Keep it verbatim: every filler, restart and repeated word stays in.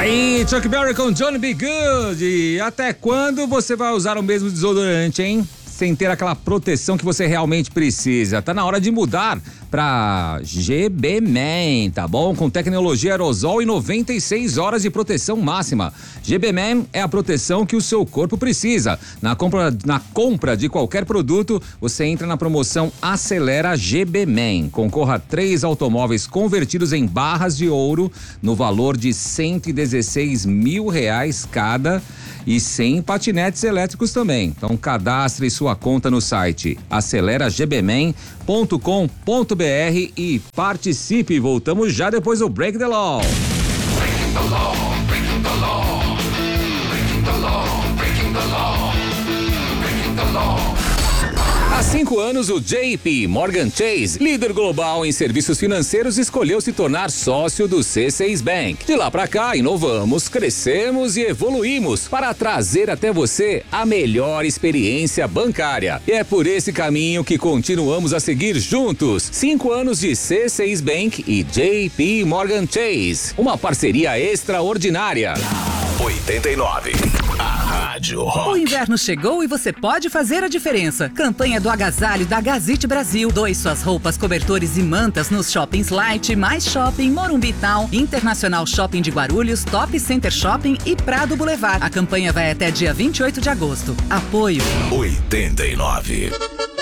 Aí, Chuck Berry com Johnny B. Good. E até quando você vai usar o mesmo desodorante, hein? Sem ter aquela proteção que você realmente precisa. Tá na hora de mudar pra G B Man, tá bom? Com tecnologia aerosol e noventa e seis horas de proteção máxima. G B Man é a proteção que o seu corpo precisa. Na compra, na compra de qualquer produto, você entra na promoção Acelera G B Man. Concorra a três automóveis convertidos em barras de ouro no valor de cento e dezesseis mil reais cada e cem patinetes elétricos também. Então cadastre sua conta no site acelera g b man ponto com ponto b r e participe. Voltamos já depois do Break the Law. Breaking the law, breaking the law, breaking the law, breaking the law, breaking the law. Há cinco anos, o J P Morgan Chase, líder global em serviços financeiros, escolheu se tornar sócio do C seis Bank. De lá pra cá, inovamos, crescemos e evoluímos para trazer até você a melhor experiência bancária. E é por esse caminho que continuamos a seguir juntos. Cinco anos de C seis Bank e J P Morgan Chase. Uma parceria extraordinária. oitenta e nove. A Rádio Rock. O inverno chegou e você pode fazer a diferença. Campanha do agasalho da Gazite Brasil. Doe suas roupas, cobertores e mantas nos shoppings Light, Mais Shopping, Morumbi Town, Internacional Shopping de Guarulhos, Top Center Shopping e Prado Boulevard. A campanha vai até dia vinte e oito de agosto. Apoio oitenta e nove.